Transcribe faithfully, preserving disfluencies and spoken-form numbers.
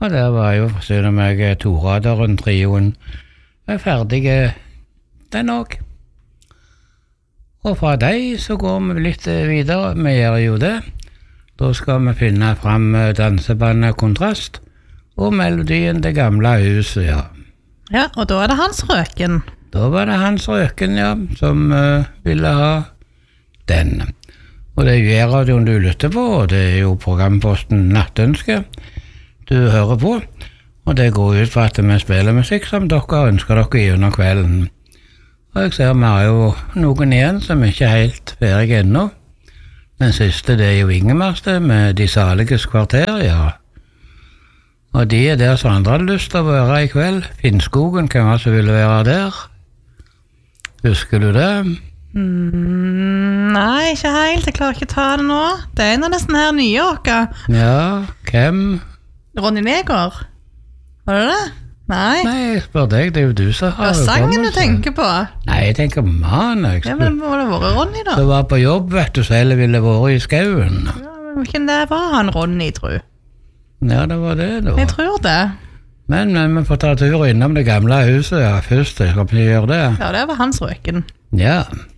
Og der var jo, forstår meg, toraderen, trioen, er ferdige den også. Og fra deg så går vi litt videre, vi gjør jo det. Da skal vi finne frem dansebandet Kontrast, og melodien Det gamle huset, ja. Ja, og da er det Hans Røken. Da var det Hans Røken, ja, som uh, ville ha den. Og det er jo radioen du lytter på, og det er jo programposten Nattønske du hører på. Og det går ut for at vi spiller musikk som dere ønsker dere gjennom kvelden. Og jeg ser vi har jo noen igjen som ikke er helt ferdig ennå. Den siste det er jo Ingemarste med De Saliges kvarter, ja. Og de er der som andre hadde lyst til å være i kveld. Finnskogen, hvem var som ville være der? Husker du det? Mm, nei, ikke helt. Jeg klarer ikke å ta det nå. Det er en av disse her nye åka. Ja, hvem? Ronny Negård. Var det det? Nei. Nei, jeg spør deg, det er jo du som har... Det er sangen du tenker på. Nei, jeg tenker mann. Jeg ja, men må det være Ronny da? Så var på jobb, vet du, så heller ville vært i skauen. Ja, men hvilken det var han Ronny, tror jeg? Ja, det var det da. Jeg tror det. Men, men vi får ta tur innom Det gamle huset, ja, først. Jeg skal ikke gjøre det. Ja, det var Hans Røken. Ja.